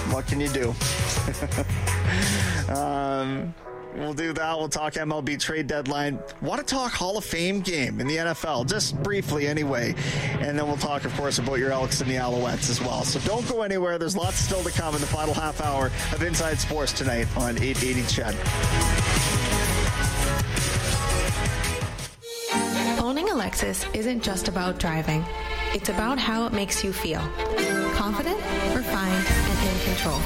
What can you do? We'll do that. We'll talk MLB trade deadline. Want to talk Hall of Fame game in the NFL, just briefly anyway. And then we'll talk, of course, about your Elks and the Alouettes as well. So don't go anywhere. There's lots still to come in the final half hour of Inside Sports tonight on 880 CHED. Owning a Lexus isn't just about driving. It's about how it makes you feel. Confident, refined, and in control.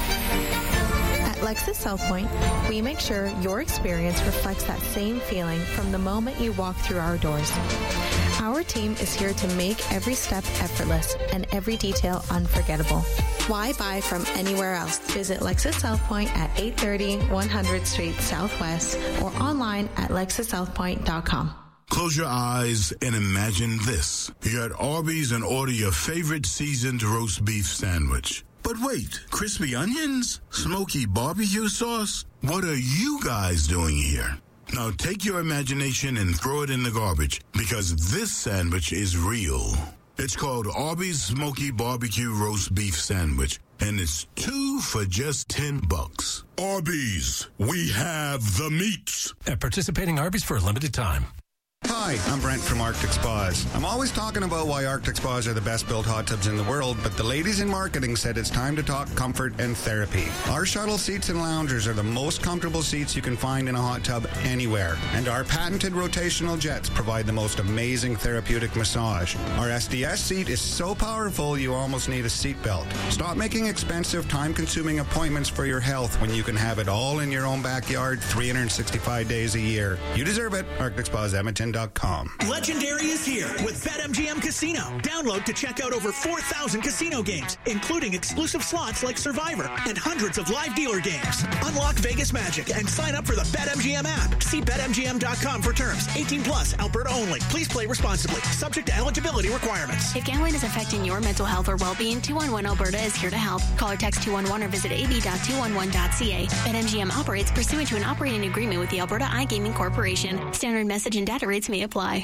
At Lexus South Point, we make sure your experience reflects that same feeling from the moment you walk through our doors. Our team is here to make every step effortless and every detail unforgettable. Why buy from anywhere else? Visit Lexus South Point at 830 100th Street Southwest or online at lexussouthpoint.com. Close your eyes and imagine this. You're at Arby's and order your favorite seasoned roast beef sandwich. But wait, crispy onions? Smoky barbecue sauce? What are you guys doing here? Now take your imagination and throw it in the garbage, because this sandwich is real. It's called Arby's Smoky Barbecue Roast Beef Sandwich, and it's 2 for just $10. Arby's, we have the meats. At participating Arby's for a limited time. Hi, I'm Brent from Arctic Spas. I'm always talking about why Arctic Spas are the best built hot tubs in the world, but the ladies in marketing said it's time to talk comfort and therapy. Our shuttle seats and loungers are the most comfortable seats you can find in a hot tub anywhere, and our patented rotational jets provide the most amazing therapeutic massage. Our SDS seat is so powerful you almost need a seatbelt. Stop making expensive, time-consuming appointments for your health when you can have it all in your own backyard 365 days a year. You deserve it. Arctic Spas Edmonton.com. Legendary is here with BetMGM Casino. Download to check out over 4,000 casino games, including exclusive slots like Survivor and hundreds of live dealer games. Unlock Vegas magic and sign up for the BetMGM app. See BetMGM.com for terms. 18 plus, Alberta only. Please play responsibly. Subject to eligibility requirements. If gambling is affecting your mental health or well-being, 211 Alberta is here to help. Call or text 211 or visit ab.211.ca. BetMGM operates pursuant to an operating agreement with the Alberta iGaming Corporation. Standard message and data rates may apply.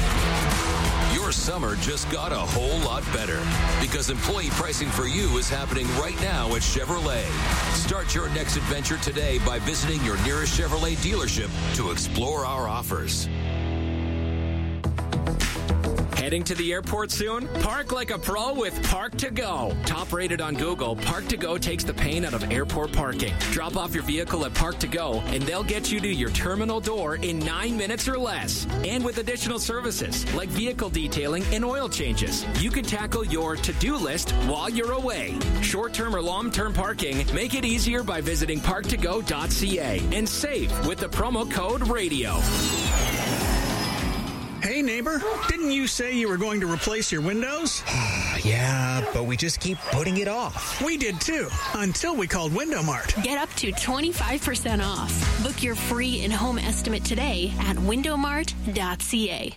Your summer just got a whole lot better because employee pricing for you is happening right now at Chevrolet. Start your next adventure today by visiting your nearest Chevrolet dealership to explore our offers. Heading to the airport soon? Park like a pro with Park to Go. Top rated on Google, Park to Go takes the pain out of airport parking. Drop off your vehicle at Park to Go and they'll get you to your terminal door in 9 minutes or less. And with additional services like vehicle detailing and oil changes, you can tackle your to-do list while you're away. Short-term or long-term parking, make it easier by visiting parktogo.ca and save with the promo code RADIO. Hey, neighbor, didn't you say you were going to replace your windows? Yeah, but we just keep putting it off. We did too, until we called Window Mart. Get up to 25% off. Book your free in-home estimate today at windowmart.ca.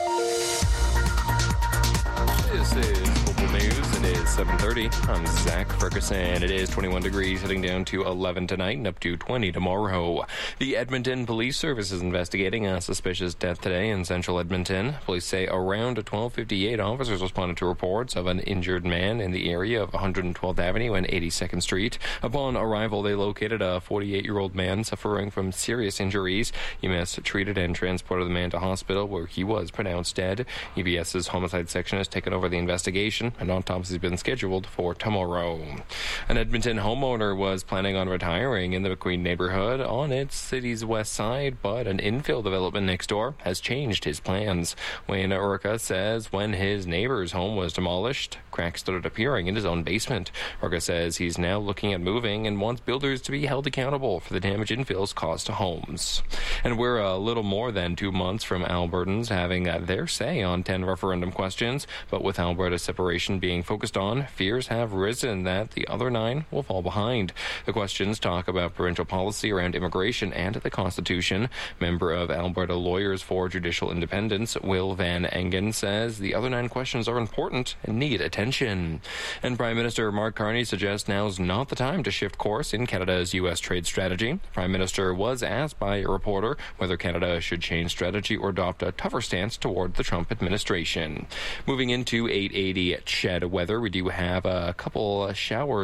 This is Local News. It is 7:30. I'm Zach Ferguson. It is 21 degrees, heading down to 11 tonight and up to 20 tomorrow. The Edmonton Police Service is investigating a suspicious death today in central Edmonton. Police say around 12:58, officers responded to reports of an injured man in the area of 112th Avenue and 82nd Street. Upon arrival, they located a 48-year-old man suffering from serious injuries. EMS treated and transported the man to hospital, where he was pronounced dead. EBS's homicide section has taken over the investigation. An autopsy has been scheduled for tomorrow. An Edmonton homeowner was planning on retiring in the McQueen neighborhood on its city's west side, but an infill development next door has changed his plans. Wayne Urca says when his neighbor's home was demolished, cracks started appearing in his own basement. Urca says he's now looking at moving and wants builders to be held accountable for the damage infills caused to homes. And we're a little more than 2 months from Albertans having their say on 10 referendum questions, but with Alberta's separation being focused on, fears have risen that the other 9 will fall behind. The questions talk about provincial policy around immigration and the Constitution. Member of Alberta Lawyers for Judicial Independence, Will Van Engen, says the other 9 questions are important and need attention. And Prime Minister Mark Carney suggests now's not the time to shift course in Canada's U.S. trade strategy. The Prime Minister was asked by a reporter whether Canada should change strategy or adopt a tougher stance toward the Trump administration. Moving into 880 CHED weather, we do have a couple showers